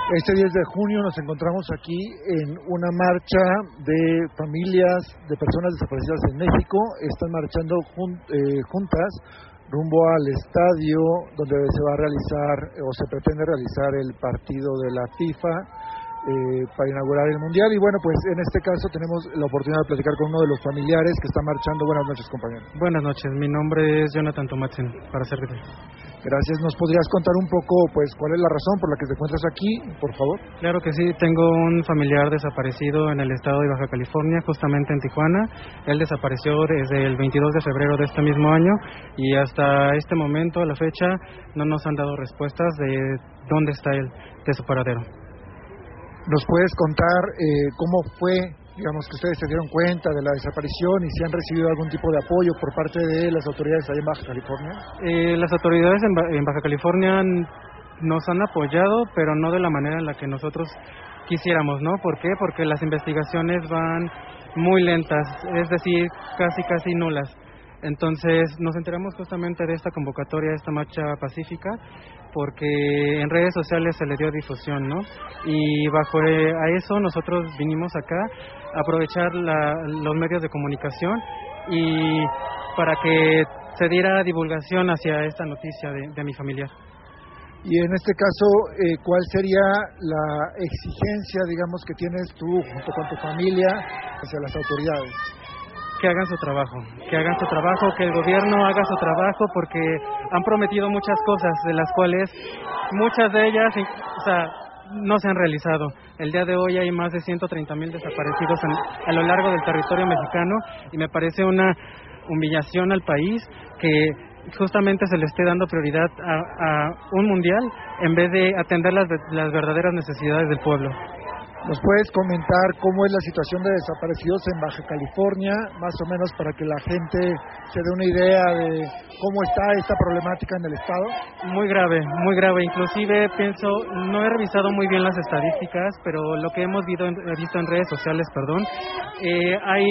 Este 10 de junio nos encontramos aquí en una marcha de familias de personas desaparecidas en México. Están marchando juntas rumbo al estadio donde se va a realizar o se pretende realizar el partido de la FIFA para inaugurar el Mundial. Y bueno, pues en este caso tenemos la oportunidad de platicar con uno de los familiares que está marchando. Buenas noches, compañero. Buenas noches, mi nombre es Jonathan Tomatzen, para servirte. Gracias. ¿Nos podrías contar un poco, pues, cuál es la razón por la que te encuentras aquí, por favor? Claro que sí, tengo un familiar desaparecido en el estado de Baja California, justamente en Tijuana. Él desapareció desde el 22 de febrero de este mismo año y hasta este momento, a la fecha, no nos han dado respuestas de dónde está él, de su paradero. ¿Nos puedes contar cómo fue, digamos, que ustedes se dieron cuenta de la desaparición y si han recibido algún tipo de apoyo por parte de las autoridades ahí en Baja California? Las autoridades en Baja California nos han apoyado, pero no de la manera en la que nosotros quisiéramos, ¿no? ¿Por qué? Porque las investigaciones van muy lentas, es decir, casi nulas. Entonces nos enteramos justamente de esta convocatoria, de esta marcha pacífica, porque en redes sociales se le dio difusión, ¿no? Y bajo a eso nosotros vinimos acá a aprovechar los medios de comunicación y para que se diera divulgación hacia esta noticia de mi familiar. Y en este caso, ¿cuál sería la exigencia, digamos, que tienes tú junto con tu familia hacia las autoridades? Que hagan su trabajo, que el gobierno haga su trabajo, porque han prometido muchas cosas, de las cuales muchas de ellas, no se han realizado. El día de hoy hay más de 130,000 desaparecidos a lo largo del territorio mexicano y me parece una humillación al país que justamente se le esté dando prioridad a un mundial en vez de atender las verdaderas necesidades del pueblo. ¿Nos puedes comentar cómo es la situación de desaparecidos en Baja California, más o menos para que la gente se dé una idea de cómo está esta problemática en el estado? Muy grave. Inclusive pienso, no he revisado muy bien las estadísticas, pero lo que hemos visto en redes sociales, hay,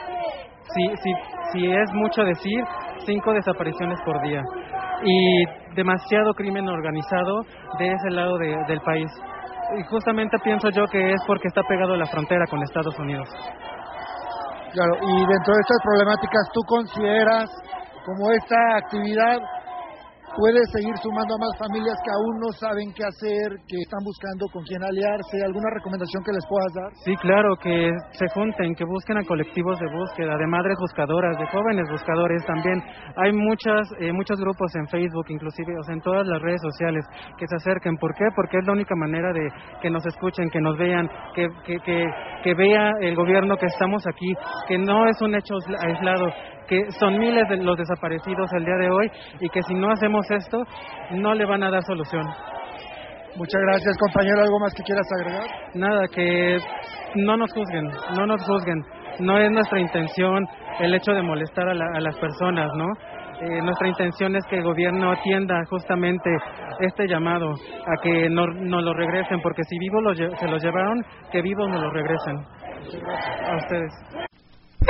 si es mucho decir, 5 desapariciones por día y demasiado crimen organizado de ese lado del país. Y justamente pienso yo que es porque está pegado a la frontera con Estados Unidos. Claro, y dentro de estas problemáticas, ¿tú consideras como esta actividad puede seguir sumando a más familias que aún no saben qué hacer, que están buscando con quién aliarse? ¿Alguna recomendación que les puedas dar? Sí, claro, que se junten, que busquen a colectivos de búsqueda, de madres buscadoras, de jóvenes buscadores también. Hay muchos grupos en Facebook, inclusive, en todas las redes sociales, que se acerquen. ¿Por qué? Porque es la única manera de que nos escuchen, que nos vean, que vea el gobierno que estamos aquí, que no es un hecho aislado, que son miles de los desaparecidos el día de hoy y que si no hacemos esto, no le van a dar solución. Muchas gracias, compañero. ¿Algo más que quieras agregar? Nada, que no nos juzguen. No es nuestra intención el hecho de molestar a las personas, ¿no? Nuestra intención es que el gobierno atienda justamente este llamado a que nos lo regresen, porque si vivos se los llevaron, que vivos nos lo regresen. Muchas gracias. A ustedes.